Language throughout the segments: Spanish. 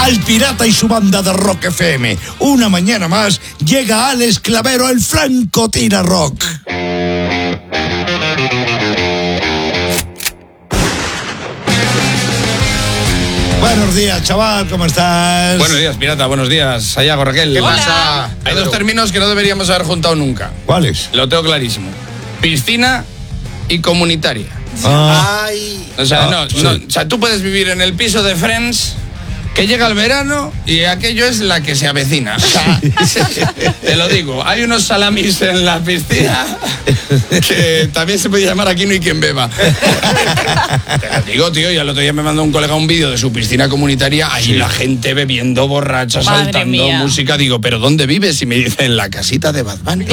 al Pirata y su banda de Rock FM. Una mañana más llega Alex Clavero, el Francotira Rock. Buenos días, chaval, ¿cómo estás? Buenos días, pirata, buenos días. Sayago, Raquel. ¿Qué pasa? Hay dos términos que no deberíamos haber juntado nunca. ¿Cuáles? Lo tengo clarísimo. Piscina y comunitaria. Ay. O sea, sí. o sea, tú puedes vivir en el piso de Friends, que llega el verano y aquello es la que se avecina. O sea, te lo digo, hay unos salamis en la piscina que también se puede llamar Aquí no hay quien beba. Te lo digo, tío, ya el otro día me mandó un colega un vídeo de su piscina comunitaria, ahí la gente bebiendo, borracha, Madre saltando, mía. música. Digo, ¿pero dónde vives? Y me dice, en la casita de Bad Bunny.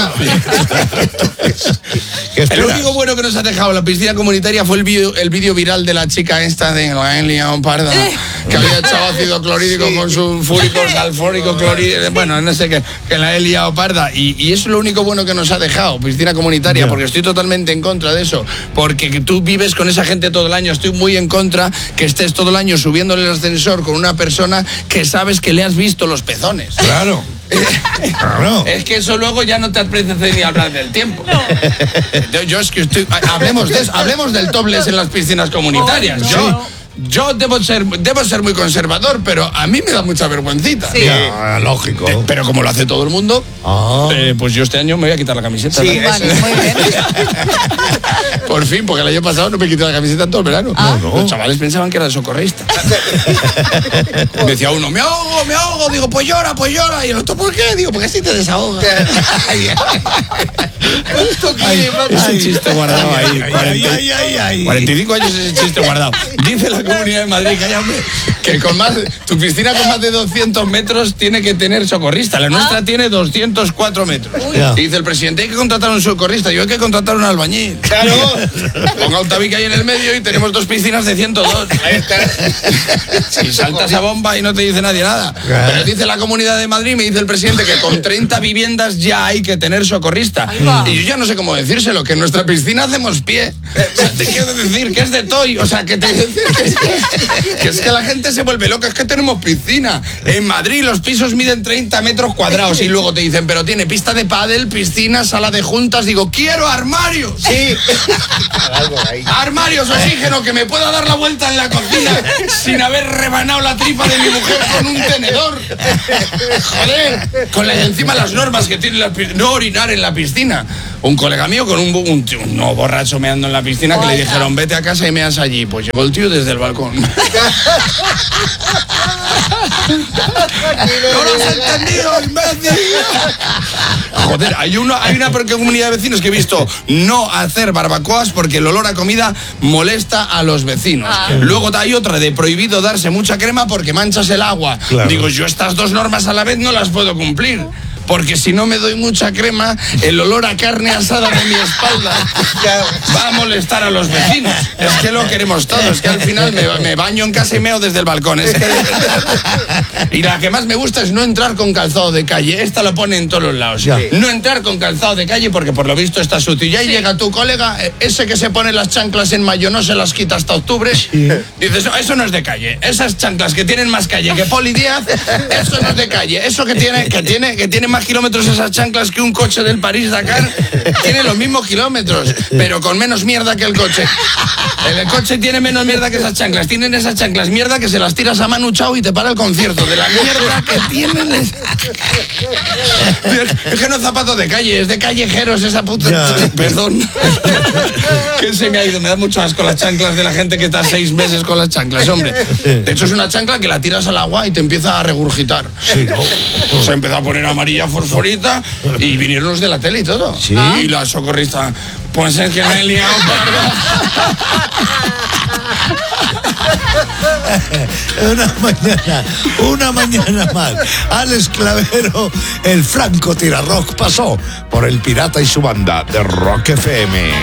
¿Qué El esperas? único bueno que nos ha dejado la piscina comunitaria fue el vídeo viral de la chica esta de la Elia Parda, que había echado ácido clorhídrico con sulfúrico, salfórico, clorhídrico, bueno, no sé qué, que la Elia Parda. Y eso es lo único bueno que nos ha dejado, piscina comunitaria, porque estoy totalmente en contra de eso, porque tú vives con esa gente todo el año. Estoy muy en contra que estés todo el año subiéndole el ascensor con una persona que sabes que le has visto los pezones. Claro. Claro. Es que eso luego ya no te apetece ni hablar del tiempo. Yo es que hablemos de eso, hablemos del topless en las piscinas comunitarias. Yo debo ser muy conservador, pero a mí me da mucha vergüencita. Sí. Ya, lógico. Pero como lo hace todo el mundo, pues yo este año me voy a quitar la camiseta. Sí, ¿no? Vale, muy bien. Por fin, porque el año pasado no me quité la camiseta en todo el verano. No. Los chavales pensaban que era socorrista. Me decía uno, me ahogo. Digo, pues llora. Y el otro, ¿por qué? Digo, porque así te desahogas. Es un chiste guardado ahí. Ay. 45 años es el chiste guardado. Dice la Comunidad de Madrid que tu piscina con más de 200 metros tiene que tener socorrista. La nuestra tiene 204 metros. Ya. Y dice el presidente, hay que contratar un socorrista. Yo hay que contratar un albañil. Claro. Ponga un tabique ahí en el medio y tenemos dos piscinas de 102. Ahí está. Si saltas a bomba y no te dice nadie nada. Pero dice la Comunidad de Madrid, me dice el presidente que con 30 viviendas ya hay que tener socorrista. Y yo ya no sé cómo decírselo, que en nuestra piscina hacemos pie. O sea, te quiero decir que es de toy. O sea, que es que la gente se vuelve loca. Es que tenemos piscina. En Madrid los pisos miden 30 metros cuadrados y luego te dicen, pero tiene pista de pádel, piscina, sala de juntas. Digo, quiero armarios. Sí. Algo ahí. Armarios, oxígeno, que me pueda dar la vuelta en la cocina sin haber rebanado la tripa de mi mujer con un tenedor. Joder, con encima las normas que tiene no orinar en la piscina. Un colega mío con un no borracho meando en la piscina, que le dijeron, vete a casa y meas allí. Pues llegó el tío desde el balcón. ¡No lo has entendido, imbécil! Joder, hay una comunidad de vecinos que he visto no hacer barbacoas porque el olor a comida molesta a los vecinos. Luego hay otra de prohibido darse mucha crema porque manchas el agua. Claro. Digo, yo estas dos normas a la vez no las puedo cumplir. Porque si no me doy mucha crema, el olor a carne asada de mi espalda va a molestar a los vecinos. Es que lo queremos todos. Es que al final me baño en casa y meo desde el balcón. Es que... Y la que más me gusta es no entrar con calzado de calle. Esta lo pone en todos los lados. Ya. No entrar con calzado de calle porque por lo visto está sucio. Y ahí llega tu colega, ese que se pone las chanclas en mayo, no se las quita hasta octubre. Dices, eso no es de calle. Esas chanclas que tienen más calle que Poli Díaz, eso no es de calle. Eso que tiene más kilómetros esas chanclas que un coche del París-Dakar, tiene los mismos kilómetros, pero con menos mierda que el coche. El coche tiene menos mierda que esas chanclas. Tienen esas chanclas mierda que se las tiras a Manu Chao y te para el concierto. De la mierda que tienen. Es que no es zapato de calle, es de callejeros esa puta. Ya. Perdón. Que se me ha ido. Me da mucho asco las chanclas de la gente que está 6 meses con las chanclas, hombre. De hecho, es una chancla que la tiras al agua y te empieza a regurgitar. Sí, ¿no? Se empezó a poner amarilla fosforita y vinieron los de la tele y todo. Sí. Y la socorrista, pues es que me he liado, Una mañana más. Alex Clavero, el Francotira Rock, pasó por el Pirata y su banda de Rock FM.